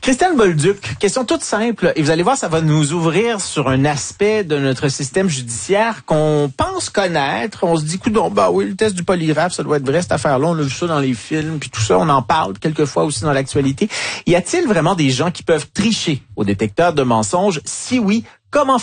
Christiane Bolduc, question toute simple, et vous allez voir, ça va nous ouvrir sur un aspect de notre système judiciaire qu'on pense connaître. On se dit, coudonc, oui, le test du polygraphe, ça doit être vrai, cette affaire-là, on a vu ça dans les films, puis tout ça, on en parle quelquefois aussi dans l'actualité. Y a-t-il vraiment des gens qui peuvent tricher au détecteur de mensonges? Si oui, comment